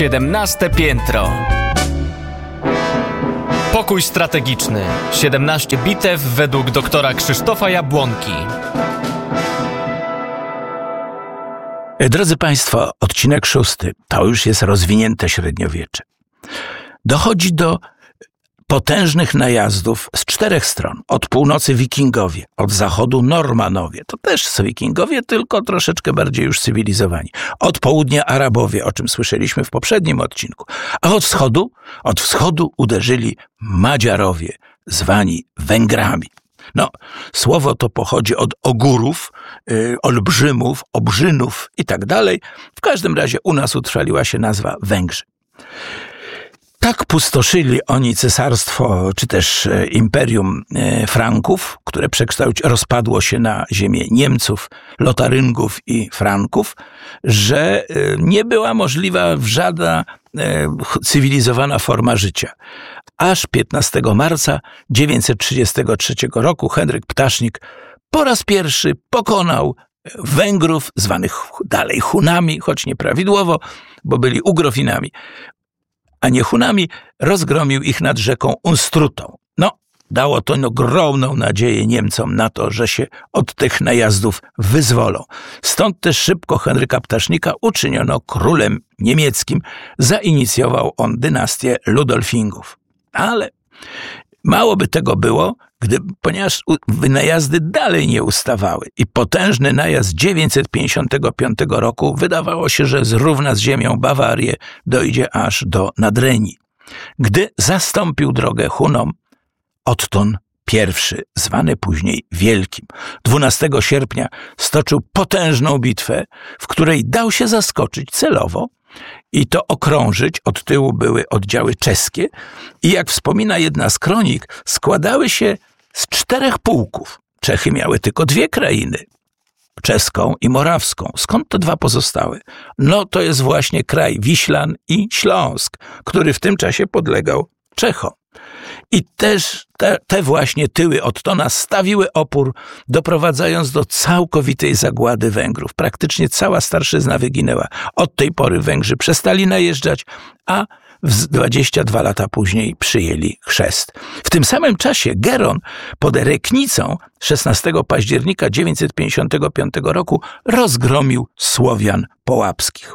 17 piętro. Pokój strategiczny. 17 bitew według doktora Krzysztofa Jabłonki. Drodzy Państwo, odcinek 6. To już jest rozwinięte średniowiecze. Dochodzi do potężnych najazdów z 4 stron. Od północy Wikingowie, od zachodu Normanowie. To też są Wikingowie, tylko troszeczkę bardziej już cywilizowani. Od południa Arabowie, o czym słyszeliśmy w poprzednim odcinku. A od wschodu uderzyli Madziarowie, zwani Węgrami. Słowo to pochodzi od ogórów, olbrzymów, obrzynów i tak dalej. W każdym razie u nas utrwaliła się nazwa Węgrzy. Tak pustoszyli oni cesarstwo, czy też imperium Franków, które rozpadło się na ziemię Niemców, Lotaryngów i Franków, że nie była możliwa żadna cywilizowana forma życia. Aż 15 marca 933 roku Henryk Ptasznik po raz pierwszy pokonał Węgrów, zwanych dalej Hunami, choć nieprawidłowo, bo byli Ugrofinami, a nie Hunami, rozgromił ich nad rzeką Unstrutą. Dało to ogromną nadzieję Niemcom na to, że się od tych najazdów wyzwolą. Stąd też szybko Henryka Ptasznika uczyniono królem niemieckim. Zainicjował on dynastię Ludolfingów. Ale mało by tego było, ponieważ najazdy dalej nie ustawały i potężny najazd 955 roku wydawało się, że zrówna z ziemią Bawarię, dojdzie aż do Nadrenii. Gdy zastąpił drogę Hunom Otton I, zwany później Wielkim, 12 sierpnia stoczył potężną bitwę, w której dał się zaskoczyć celowo i to okrążyć. Od tyłu były oddziały czeskie i jak wspomina jedna z kronik, składały się z 4 pułków. Czechy miały tylko 2 krainy, czeską i morawską. Skąd te 2 pozostałe? To jest właśnie kraj Wiślan i Śląsk, który w tym czasie podlegał Czechom. I też te właśnie tyły Ottona stawiły opór, doprowadzając do całkowitej zagłady Węgrów. Praktycznie cała starszyzna wyginęła. Od tej pory Węgrzy przestali najeżdżać, a 22 lata później przyjęli chrzest. W tym samym czasie Geron pod Reknicą 16 października 955 roku rozgromił Słowian połapskich.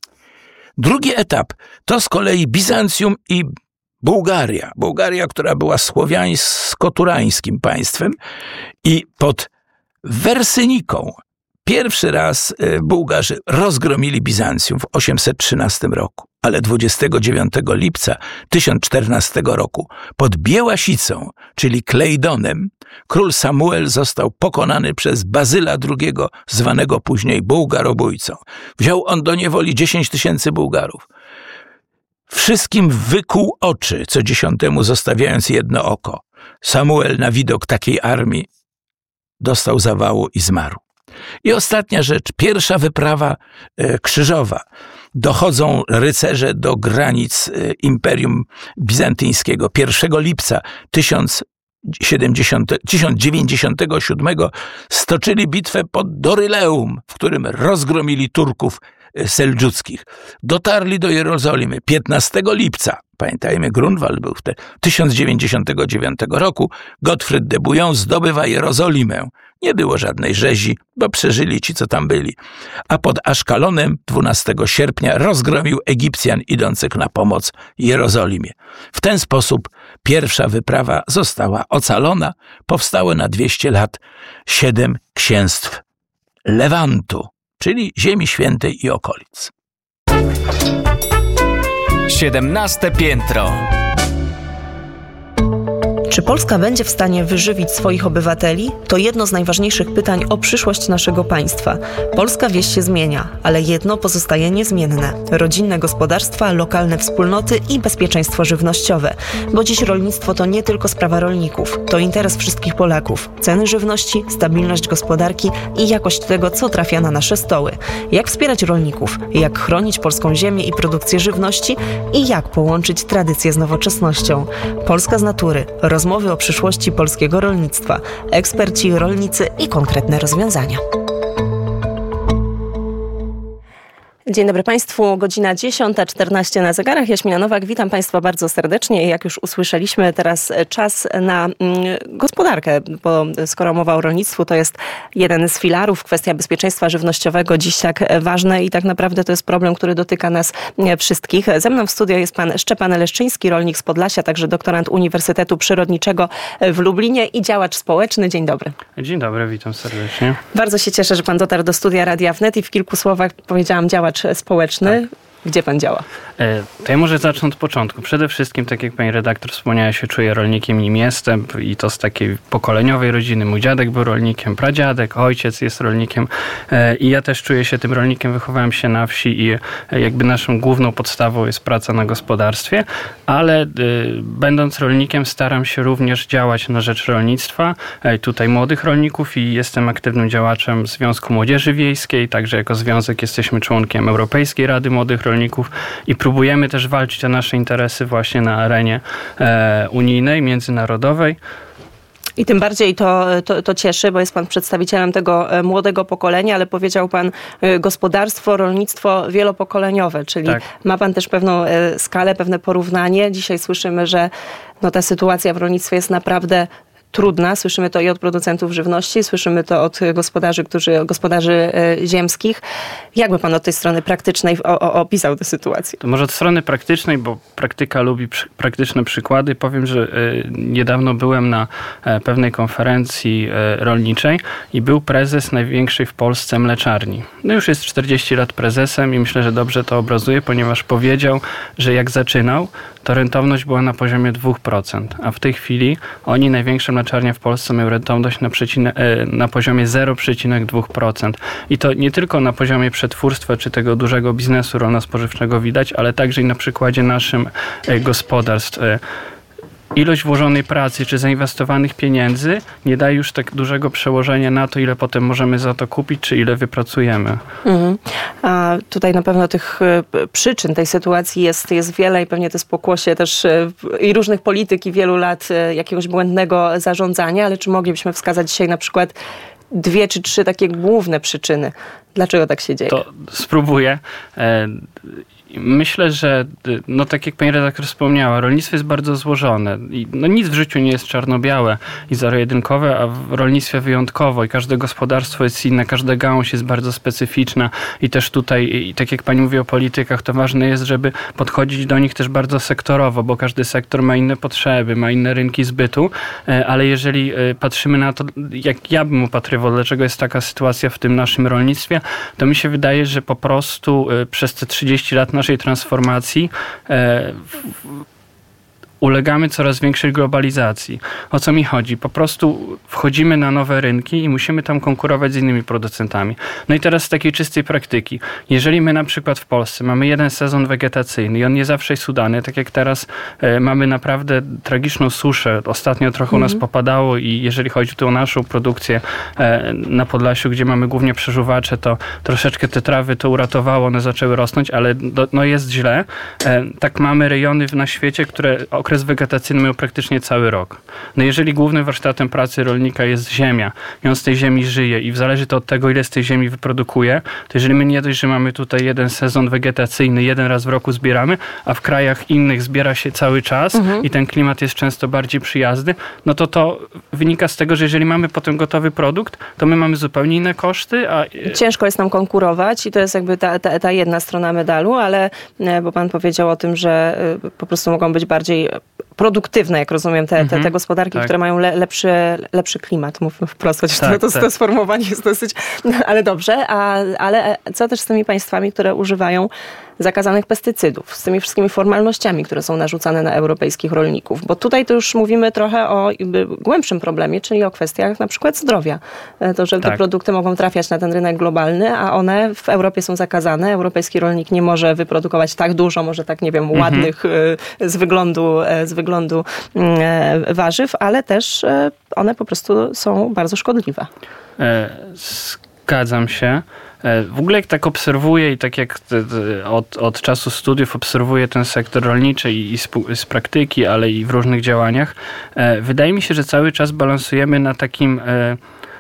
Drugi etap to z kolei Bizancjum i Bułgaria. Bułgaria, która była słowiańsko-turańskim państwem i pod Wersyniką pierwszy raz Bułgarzy rozgromili Bizancjum w 813 roku, ale 29 lipca 1014 roku pod Biełasicą, czyli Klejdonem, król Samuel został pokonany przez Bazyla II, zwanego później Bułgarobójcą. Wziął on do niewoli 10 000 Bułgarów. Wszystkim wykuł oczy, co 10 zostawiając jedno oko. Samuel na widok takiej armii dostał zawału i zmarł. I ostatnia rzecz, pierwsza wyprawa krzyżowa. Dochodzą rycerze do granic Imperium Bizantyjskiego. 1 lipca 1097 stoczyli bitwę pod Doryleum, w którym rozgromili Turków seldżuckich. Dotarli do Jerozolimy 15 lipca. Pamiętajmy, Grunwald był wtedy. 1099 roku Gottfried de Bouillon zdobywa Jerozolimę. Nie było żadnej rzezi, bo przeżyli ci, co tam byli. A pod Aszkalonem 12 sierpnia rozgromił Egipcjan idących na pomoc Jerozolimie. W ten sposób pierwsza wyprawa została ocalona. Powstało na 200 lat 7 księstw Lewantu, czyli Ziemi Świętej i okolic. 17 piętro. Czy Polska będzie w stanie wyżywić swoich obywateli? To jedno z najważniejszych pytań o przyszłość naszego państwa. Polska wieś się zmienia, ale jedno pozostaje niezmienne. Rodzinne gospodarstwa, lokalne wspólnoty i bezpieczeństwo żywnościowe. Bo dziś rolnictwo to nie tylko sprawa rolników. To interes wszystkich Polaków. Ceny żywności, stabilność gospodarki i jakość tego, co trafia na nasze stoły. Jak wspierać rolników? Jak chronić polską ziemię i produkcję żywności? I jak połączyć tradycję z nowoczesnością? Polska z natury. Rozmowy o przyszłości polskiego rolnictwa. Eksperci, rolnicy i konkretne rozwiązania. Dzień dobry Państwu, godzina 10:14 na zegarach. Jaśmina Nowak, witam Państwa bardzo serdecznie. Jak już usłyszeliśmy, teraz czas na gospodarkę, bo skoro mowa o rolnictwu, to jest jeden z filarów, kwestia bezpieczeństwa żywnościowego dziś tak ważne i tak naprawdę to jest problem, który dotyka nas wszystkich. Ze mną w studio jest pan Szczepan Leszczyński, rolnik z Podlasia, także doktorant Uniwersytetu Przyrodniczego w Lublinie i działacz społeczny. Dzień dobry. Dzień dobry, witam serdecznie. Bardzo się cieszę, że pan dotarł do studia Radia Wnet i w kilku słowach powiedziałam działacz społeczny. Tak. Gdzie pan działa? To ja może zacznę od początku. Przede wszystkim, tak jak pani redaktor wspomniała, ja się czuję rolnikiem, nim jestem i to z takiej pokoleniowej rodziny. Mój dziadek był rolnikiem, pradziadek, ojciec jest rolnikiem i ja też czuję się tym rolnikiem. Wychowałem się na wsi i jakby naszą główną podstawą jest praca na gospodarstwie, ale będąc rolnikiem staram się również działać na rzecz rolnictwa. Tutaj młodych rolników i jestem aktywnym działaczem Związku Młodzieży Wiejskiej, także jako związek jesteśmy członkiem Europejskiej Rady Młodych Rolników i próbujemy też walczyć o nasze interesy właśnie na arenie unijnej, międzynarodowej. I tym bardziej to cieszy, bo jest pan przedstawicielem tego młodego pokolenia, ale powiedział pan gospodarstwo, rolnictwo wielopokoleniowe, czyli tak. Ma pan też pewną skalę, pewne porównanie. Dzisiaj słyszymy, że ta sytuacja w rolnictwie jest naprawdę trudna. Słyszymy to i od producentów żywności, słyszymy to od gospodarzy ziemskich. Jakby pan od tej strony praktycznej opisał tę sytuację? To może od strony praktycznej, bo praktyka lubi praktyczne przykłady. Powiem, że niedawno byłem na pewnej konferencji rolniczej i był prezes największej w Polsce mleczarni. Już jest 40 lat prezesem i myślę, że dobrze to obrazuje, ponieważ powiedział, że jak zaczynał, to rentowność była na poziomie 2%, a w tej chwili oni, największe mleczarnie w Polsce, mają rentowność na poziomie 0,2%. I to nie tylko na poziomie przetwórstwa czy tego dużego biznesu rolno-spożywczego widać, ale także i na przykładzie naszym gospodarstw. Ilość włożonej pracy czy zainwestowanych pieniędzy nie daje już tak dużego przełożenia na to, ile potem możemy za to kupić, czy ile wypracujemy. A tutaj na pewno tych przyczyn tej sytuacji jest wiele i pewnie to jest pokłosie też i różnych polityk i wielu lat jakiegoś błędnego zarządzania, ale czy moglibyśmy wskazać dzisiaj na przykład 2 czy 3 takie główne przyczyny? Dlaczego tak się dzieje? To spróbuję. Myślę, że tak jak pani redaktor wspomniała, rolnictwo jest bardzo złożone. I nic w życiu nie jest czarno-białe i zero-jedynkowe, a w rolnictwie wyjątkowo. I każde gospodarstwo jest inne, każda gałąź jest bardzo specyficzna. I też tutaj, tak jak pani mówi o politykach, to ważne jest, żeby podchodzić do nich też bardzo sektorowo, bo każdy sektor ma inne potrzeby, ma inne rynki zbytu. Ale jeżeli patrzymy na to, jak ja bym upatrywał, dlaczego jest taka sytuacja w tym naszym rolnictwie, to mi się wydaje, że po prostu przez te 30 lat naszej transformacji ulegamy coraz większej globalizacji. O co mi chodzi? Po prostu wchodzimy na nowe rynki i musimy tam konkurować z innymi producentami. No i teraz z takiej czystej praktyki. Jeżeli my na przykład w Polsce mamy jeden sezon wegetacyjny i on nie zawsze jest udany, tak jak teraz mamy naprawdę tragiczną suszę. Ostatnio trochę u nas popadało i jeżeli chodzi tu o naszą produkcję na Podlasiu, gdzie mamy głównie przeżuwacze, to troszeczkę te trawy to uratowało, one zaczęły rosnąć, ale jest źle. Tak mamy rejony na świecie, które okres wegetacyjny miał praktycznie cały rok. No jeżeli głównym warsztatem pracy rolnika jest ziemia i on z tej ziemi żyje i zależy to od tego, ile z tej ziemi wyprodukuje, to jeżeli my nie dość, że mamy tutaj jeden sezon wegetacyjny, jeden raz w roku zbieramy, a w krajach innych zbiera się cały czas i ten klimat jest często bardziej przyjazny, no to wynika z tego, że jeżeli mamy potem gotowy produkt, to my mamy zupełnie inne koszty. Ciężko jest nam konkurować i to jest jakby ta jedna strona medalu, ale bo pan powiedział o tym, że po prostu mogą być bardziej produktywne, jak rozumiem, te gospodarki, tak, które mają lepszy klimat. Mówmy wprost, chociaż to sformułowanie jest dosyć... Ale dobrze, ale co też z tymi państwami, które używają zakazanych pestycydów, z tymi wszystkimi formalnościami, które są narzucane na europejskich rolników? Bo tutaj to już mówimy trochę o głębszym problemie, czyli o kwestiach na przykład zdrowia. To, że te produkty mogą trafiać na ten rynek globalny, a one w Europie są zakazane. Europejski rolnik nie może wyprodukować tak dużo, może tak, nie wiem, ładnych z wyglądu warzyw, ale też one po prostu są bardzo szkodliwe. Zgadzam się. W ogóle jak tak obserwuję i tak jak od czasu studiów obserwuję ten sektor rolniczy i z praktyki, ale i w różnych działaniach, wydaje mi się, że cały czas balansujemy na takim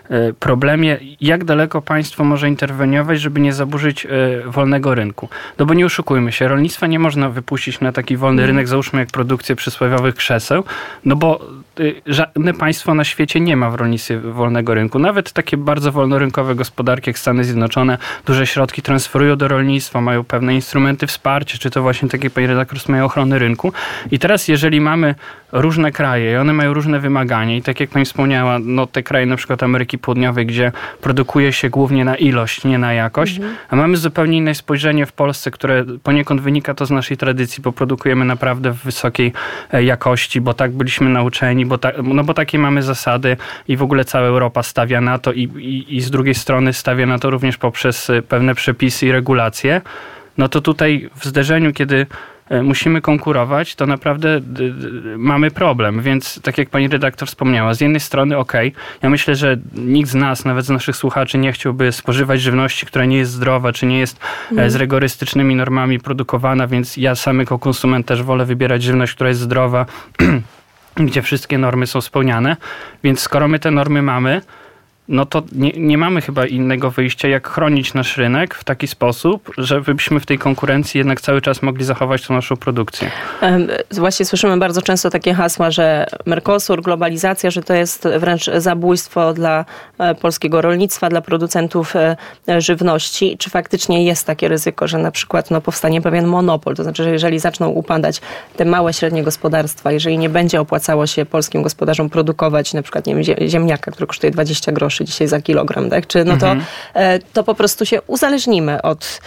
problemie, jak daleko państwo może interweniować, żeby nie zaburzyć wolnego rynku. No bo nie oszukujmy się, rolnictwa nie można wypuścić na taki wolny rynek, załóżmy jak produkcję przysłowiowych krzeseł, no bo żadne państwo na świecie nie ma w rolnictwie wolnego rynku. Nawet takie bardzo wolnorynkowe gospodarki jak Stany Zjednoczone duże środki transferują do rolnictwa, mają pewne instrumenty wsparcia, czy to właśnie takie, pani redaktor, mają ochrony rynku. I teraz jeżeli mamy różne kraje i one mają różne wymagania i tak jak pani wspomniała, no te kraje na przykład Ameryki Południowej, gdzie produkuje się głównie na ilość, nie na jakość, a mamy zupełnie inne spojrzenie w Polsce, które poniekąd wynika to z naszej tradycji, bo produkujemy naprawdę w wysokiej jakości, bo tak byliśmy nauczeni, bo takie mamy zasady i w ogóle cała Europa stawia na to i z drugiej strony stawia na to również poprzez pewne przepisy i regulacje. No to tutaj w zderzeniu, kiedy musimy konkurować, to naprawdę mamy problem. Więc tak jak pani redaktor wspomniała, z jednej strony ja myślę, że nikt z nas, nawet z naszych słuchaczy, nie chciałby spożywać żywności, która nie jest zdrowa, czy nie jest z rygorystycznymi normami produkowana, więc ja sam jako konsument też wolę wybierać żywność, która jest zdrowa, gdzie wszystkie normy są spełniane. Więc skoro my te normy mamy, no to nie mamy chyba innego wyjścia, jak chronić nasz rynek w taki sposób, żebyśmy w tej konkurencji jednak cały czas mogli zachować tą naszą produkcję. Właśnie słyszymy bardzo często takie hasła, że Mercosur, globalizacja, że to jest wręcz zabójstwo dla polskiego rolnictwa, dla producentów żywności. Czy faktycznie jest takie ryzyko, że na przykład powstanie pewien monopol? To znaczy, że jeżeli zaczną upadać te małe, średnie gospodarstwa, jeżeli nie będzie opłacało się polskim gospodarzom produkować na przykład ziemniaka, który kosztuje 20 groszy dzisiaj za kilogram, tak? Czy to po prostu się uzależnimy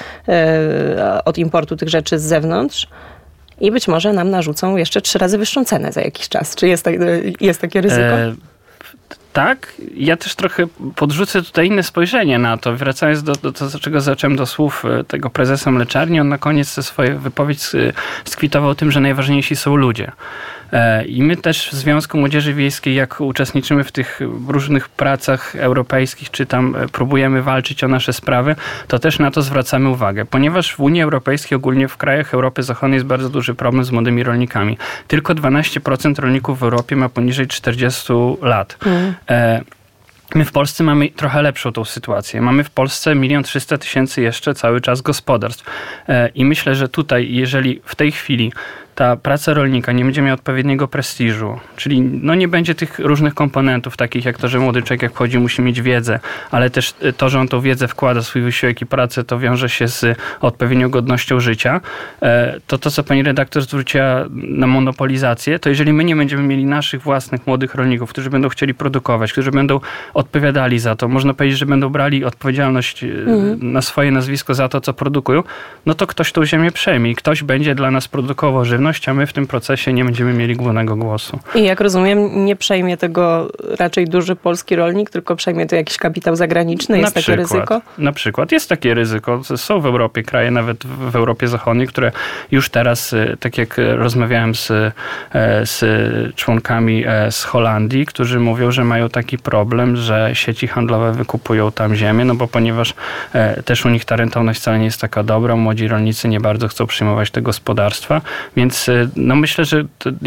od importu tych rzeczy z zewnątrz i być może nam narzucą jeszcze 3 razy wyższą cenę za jakiś czas. Czy jest takie ryzyko? Tak, ja też trochę podrzucę tutaj inne spojrzenie na to. Wracając do czego zacząłem, do słów tego prezesa mleczarni, on na koniec swojej wypowiedź skwitował tym, że najważniejsi są ludzie. I my też w Związku Młodzieży Wiejskiej, jak uczestniczymy w tych różnych pracach europejskich, czy tam próbujemy walczyć o nasze sprawy, to też na to zwracamy uwagę. Ponieważ w Unii Europejskiej, ogólnie w krajach Europy Zachodniej jest bardzo duży problem z młodymi rolnikami. Tylko 12% rolników w Europie ma poniżej 40 lat. My w Polsce mamy trochę lepszą tą sytuację. Mamy w Polsce 1 300 000 jeszcze cały czas gospodarstw. I myślę, że tutaj, jeżeli w tej chwili ta praca rolnika nie będzie miała odpowiedniego prestiżu, czyli nie będzie tych różnych komponentów, takich jak to, że młody człowiek jak wchodzi musi mieć wiedzę, ale też to, że on tą wiedzę wkłada, swój wysiłek i pracę, to wiąże się z odpowiednią godnością życia, to co pani redaktor zwróciła na monopolizację, to jeżeli my nie będziemy mieli naszych własnych młodych rolników, którzy będą chcieli produkować, którzy będą odpowiadali za to, można powiedzieć, że będą brali odpowiedzialność na swoje nazwisko za to, co produkują, no to ktoś tą ziemię przejmie i ktoś będzie dla nas produkował żywność, a my w tym procesie nie będziemy mieli głównego głosu. I jak rozumiem, nie przejmie tego raczej duży polski rolnik, tylko przejmie to jakiś kapitał zagraniczny? Jest takie ryzyko? Na przykład jest takie ryzyko. Są w Europie kraje, nawet w Europie Zachodniej, które już teraz, tak jak rozmawiałem z członkami z Holandii, którzy mówią, że mają taki problem, że sieci handlowe wykupują tam ziemię, bo ponieważ też u nich ta rentowność wcale nie jest taka dobra, młodzi rolnicy nie bardzo chcą przyjmować te gospodarstwa, więc myślę, że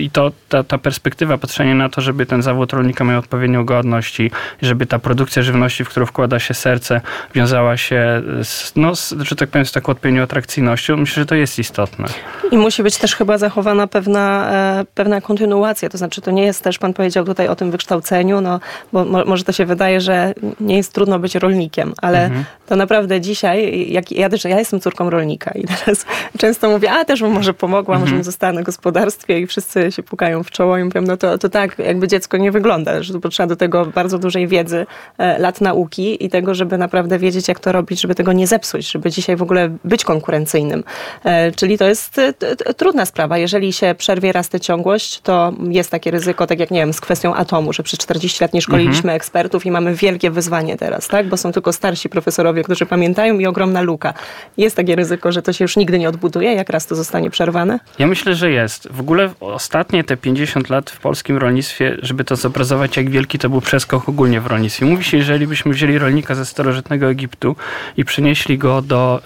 ta perspektywa patrzenia na to, żeby ten zawód rolnika miał odpowiednią godność i żeby ta produkcja żywności, w którą wkłada się serce, wiązała się że tak powiem, z taką odpowiednią atrakcyjnością, myślę, że to jest istotne. I musi być też chyba zachowana pewna kontynuacja, to znaczy to nie jest też, pan powiedział tutaj o tym wykształceniu, bo może to się wydaje, że nie jest trudno być rolnikiem, ale to naprawdę dzisiaj, ja jestem córką rolnika i teraz często mówię, też bym może pomogła, może została na gospodarstwie i wszyscy się pukają w czoło i mówią, to tak, jakby dziecko nie wygląda, że potrzeba do tego bardzo dużej wiedzy, lat nauki i tego, żeby naprawdę wiedzieć, jak to robić, żeby tego nie zepsuć, żeby dzisiaj w ogóle być konkurencyjnym. Czyli to jest trudna sprawa. Jeżeli się przerwie raz tę ciągłość, to jest takie ryzyko, tak jak, nie wiem, z kwestią atomu, że przez 40 lat nie szkoliliśmy ekspertów i mamy wielkie wyzwanie teraz, tak? Bo są tylko starsi profesorowie, którzy pamiętają i ogromna luka. Jest takie ryzyko, że to się już nigdy nie odbuduje, jak raz to zostanie przerwane? Ja myślę, myślę, że jest. W ogóle ostatnie te 50 lat w polskim rolnictwie, żeby to zobrazować, jak wielki to był przeskok ogólnie w rolnictwie. Mówi się, jeżeli byśmy wzięli rolnika ze starożytnego Egiptu i przenieśli go do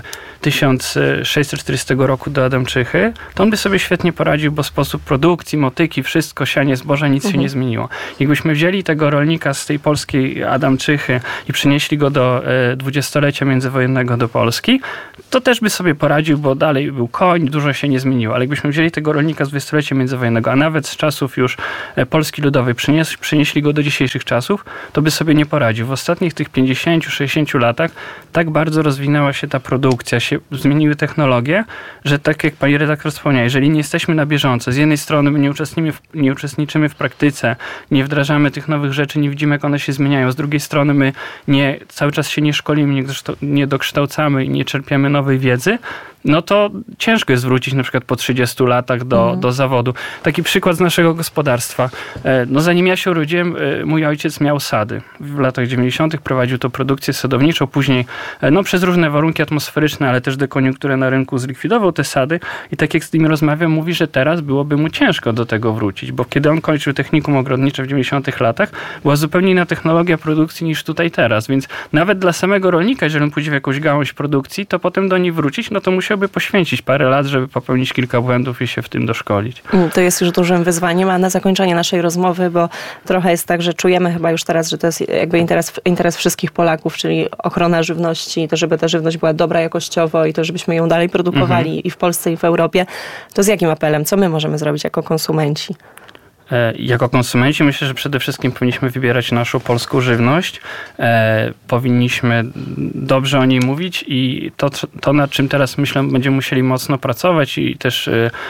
1640 roku do Adamczychy, to on by sobie świetnie poradził, bo sposób produkcji, motyki, wszystko, sianie zboża, nic się nie zmieniło. Jakbyśmy wzięli tego rolnika z tej polskiej Adamczychy i przenieśli go do dwudziestolecia międzywojennego do Polski, to też by sobie poradził, bo dalej był koń, dużo się nie zmieniło. Ale jakbyśmy wzięli tego rolnika z dwudziestolecia międzywojennego, a nawet z czasów już Polski Ludowej, przenieśli go do dzisiejszych czasów, to by sobie nie poradził. W ostatnich tych 50-60 latach tak bardzo rozwinęła się ta produkcja, się zmieniły technologie, że tak jak pani redaktor wspomniała, jeżeli nie jesteśmy na bieżąco, z jednej strony my nie uczestniczymy w praktyce, nie wdrażamy tych nowych rzeczy, nie widzimy, jak one się zmieniają, z drugiej strony my cały czas się nie szkolimy, nie dokształcamy i nie czerpiemy nowej wiedzy, no to ciężko jest wrócić na przykład po 30 latach do zawodu. Taki przykład z naszego gospodarstwa. No zanim ja się urodziłem, mój ojciec miał sady. W latach 90. prowadził to produkcję sadowniczą, później przez różne warunki atmosferyczne, ale też dekoniunkturę na rynku zlikwidował te sady i tak jak z nim rozmawiam, mówi, że teraz byłoby mu ciężko do tego wrócić, bo kiedy on kończył technikum ogrodnicze w 90. latach, była zupełnie inna technologia produkcji niż tutaj teraz, więc nawet dla samego rolnika, jeżeli on pójdzie w jakąś gałąź produkcji, to potem do niej wrócić, no to musiałby poświęcić parę lat, żeby popełnić kilka błędów i się w tym doszkolić. To jest już dużym wyzwaniem, a na zakończenie naszej rozmowy, bo trochę jest tak, że czujemy chyba już teraz, że to jest jakby interes wszystkich Polaków, czyli ochrona żywności, to żeby ta żywność była dobra jakościowo i to żebyśmy ją dalej produkowali i w Polsce, i w Europie. To z jakim apelem? Co my możemy zrobić jako konsumenci? Jako konsumenci myślę, że przede wszystkim powinniśmy wybierać naszą polską żywność. Powinniśmy dobrze o niej mówić i to nad czym teraz myślę, będziemy musieli mocno pracować i też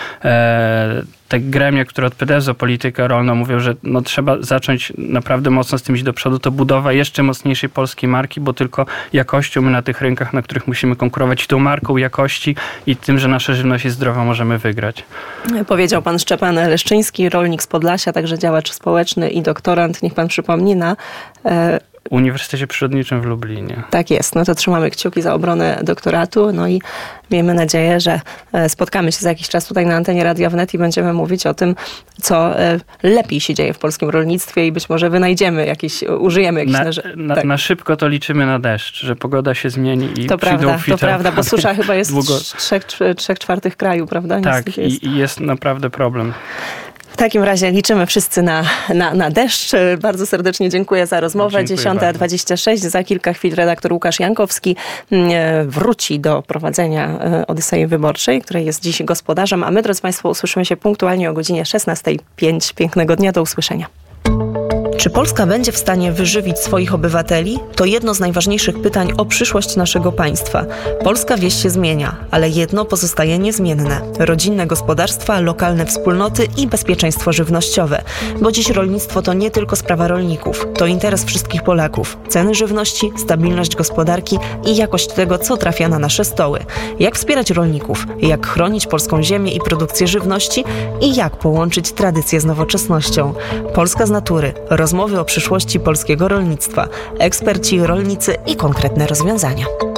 te gremia, które odpowiadają za politykę rolną, mówią, że trzeba zacząć naprawdę mocno z tym iść do przodu. To budowa jeszcze mocniejszej polskiej marki, bo tylko jakością my na tych rynkach, na których musimy konkurować, tą marką jakości i tym, że nasza żywność jest zdrowa, możemy wygrać. Powiedział pan Szczepan Leszczyński, rolnik z Podlasia, także działacz społeczny i doktorant, niech pan przypomni, na Uniwersytecie Przyrodniczym w Lublinie. Tak jest. No to trzymamy kciuki za obronę doktoratu. No i miejmy nadzieję, że spotkamy się za jakiś czas tutaj na antenie Radia Wnet i będziemy mówić o tym, co lepiej się dzieje w polskim rolnictwie i być może użyjemy jakichś... Na szybko to liczymy na deszcz, że pogoda się zmieni i to prawda, bo susza chyba jest w 3/4 kraju, prawda? Tak, i jest naprawdę problem. W takim razie liczymy wszyscy na deszcz. Bardzo serdecznie dziękuję za rozmowę. 10:26. Za kilka chwil redaktor Łukasz Jankowski wróci do prowadzenia Odysei Wyborczej, której jest dziś gospodarzem. A my, drodzy Państwo, usłyszymy się punktualnie o godzinie 16:05. Pięknego dnia, do usłyszenia. Czy Polska będzie w stanie wyżywić swoich obywateli? To jedno z najważniejszych pytań o przyszłość naszego państwa. Polska wieś się zmienia, ale jedno pozostaje niezmienne. Rodzinne gospodarstwa, lokalne wspólnoty i bezpieczeństwo żywnościowe. Bo dziś rolnictwo to nie tylko sprawa rolników. To interes wszystkich Polaków. Ceny żywności, stabilność gospodarki i jakość tego, co trafia na nasze stoły. Jak wspierać rolników? Jak chronić polską ziemię i produkcję żywności? I jak połączyć tradycję z nowoczesnością? Polska z natury. Rozmowy o przyszłości polskiego rolnictwa. Eksperci, rolnicy i konkretne rozwiązania.